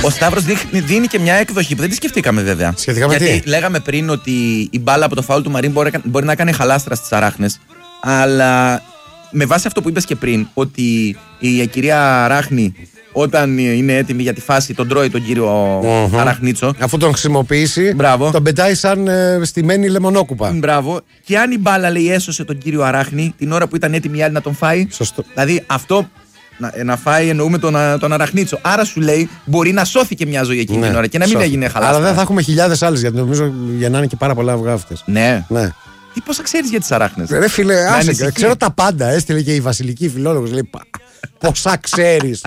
Ο Σταύρος δίνει και μια έκδοχη που δεν τη σκεφτήκαμε βέβαια. Σχετικά με γιατί τι? λέγαμε πριν ότι η μπάλα από το φάουλ του Μαρίν μπορεί να κάνει χαλάστρα στις αράχνες. Αλλά με βάση αυτό που είπες και πριν, ότι η κυρία Ράχνη όταν είναι έτοιμη για τη φάση τον τρώει τον κύριο Αραχνίτσο. Αφού τον χρησιμοποιήσει, μπράβο, τον πετάει σαν στημένη λεμονόκουπα. Μπράβο. Και αν η μπάλα λέει έσωσε τον κύριο Αράχνη την ώρα που ήταν έτοιμη η άλλη να τον φάει. Σωστό. Δηλαδή αυτό να φάει εννοούμε τον Αραχνίτσο. Άρα σου λέει μπορεί να σώθηκε μια ζωή εκείνη την ώρα και να μην έγινε χαλάστρα. Αλλά δεν θα έχουμε χιλιάδες άλλες, γιατί νομίζω γεννάνε και πάρα πολλά αυγά αυτές. Ναι. Ναι. Τι πόσα ξέρεις για τις αράχνες? Ρε φίλε, άσε, ξέρω τα πάντα. Έστειλε και η βασιλική φιλόλογος. Λέει πόσα ξέρεις.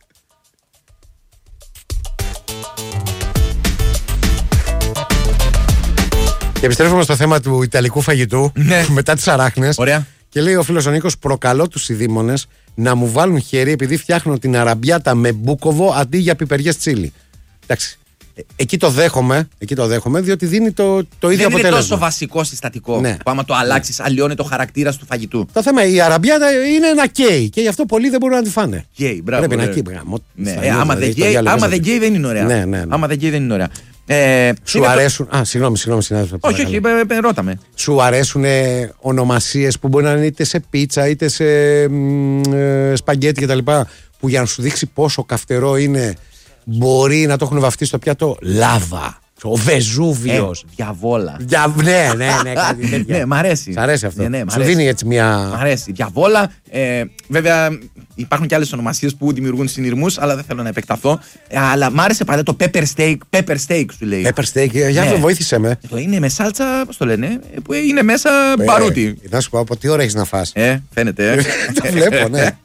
Και επιστρέφουμε στο θέμα του ιταλικού φαγητού μετά τις αράχνες. Ωραία. Και λέει ο φίλος ο Νίκος: προκαλώ τους ειδήμονες να μου βάλουν χέρι επειδή φτιάχνω την αραμπιάτα με μπούκοβο αντί για πιπεριές τσίλι. Εντάξει. Εκεί το δέχομαι, διότι δίνει το ίδιο αποτέλεσμα. Δεν είναι τόσο βασικό συστατικό. Ναι. Που άμα το αλλάξεις, αλλοιώνει το χαρακτήρα του φαγητού. Το θέμα, η αραμπιάτα είναι ένα κέι και γι' αυτό πολλοί δεν μπορούν να τη φάνε. Κέι, μπράβο. Πρέπει να κέι. Άμα δεν κέι δεν είναι ωραία. Ναι. Άμα δεν κέι δεν είναι ωραία. Σου αρέσουν. Συγγνώμη, συνάδελφε. Όχι, ρώταμε. Σου αρέσουν ονομασίες που μπορεί να είναι είτε σε πίτσα είτε σε σπαγκέτι κτλ. Που για να σου δείξει πόσο καυτερό είναι, μπορεί να το έχουν βαφτεί στο πιάτο λάβα. Ο Βεζούβιος. Διαβόλα. Ναι, κάτι τέτοιο. Ναι, μ' αρέσει. Σ' αρέσει αυτό. Ναι, σου δίνει έτσι μια. Μ' αρέσει. Διαβόλα. Βέβαια υπάρχουν και άλλες ονομασίες που δημιουργούν συνειρμούς, αλλά δεν θέλω να επεκταθώ. Αλλά μ' άρεσε πάντα το pepper steak. Pepper steak σου λέει. Pepper steak, για αυτό βοήθησε με. Είναι με σάλτσα, πώς το λένε, που είναι μέσα μπαρούτι. Να σου πω από τι ώρα έχεις να φας. Φαίνεται. Το βλέπω, ναι.